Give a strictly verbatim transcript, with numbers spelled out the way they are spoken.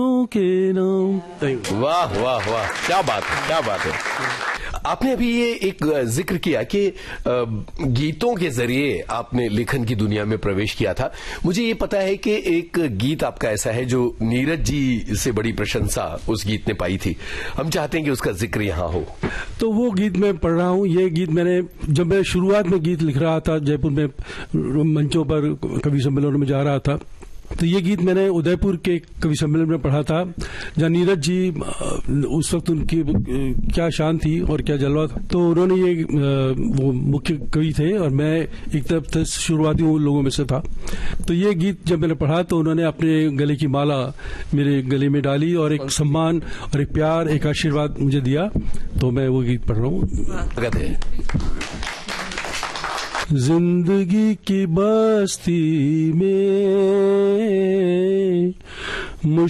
के नाम। वाह वाह वाह, क्या बात है, क्या बात है। आपने अभी ये एक जिक्र किया कि गीतों के जरिए आपने लेखन की दुनिया में प्रवेश किया था। मुझे ये पता है कि एक गीत आपका ऐसा है जो नीरज जी से बड़ी प्रशंसा उस गीत ने पाई थी। हम चाहते हैं कि उसका जिक्र यहाँ हो। तो वो गीत मैं पढ़ रहा हूँ। ये गीत मैंने जब मैं शुरुआत में गीत लिख रहा था, जयपुर में मंचों पर कवि सम्मेलन में जा रहा था, तो ये गीत मैंने उदयपुर के कवि सम्मेलन में पढ़ा था, जहाँ नीरज जी उस वक्त उनकी क्या शान थी और क्या जलवा था। तो उन्होंने ये वो मुख्य कवि थे और मैं एक तरफ से शुरुआती लोगों में से था। तो ये गीत जब मैंने पढ़ा तो उन्होंने अपने गले की माला मेरे गले में डाली और एक सम्मान और एक प्यार, एक आशीर्वाद मुझे दिया। तो मैं वो गीत पढ़ रहा हूँ। जिंदगी की बस्ती में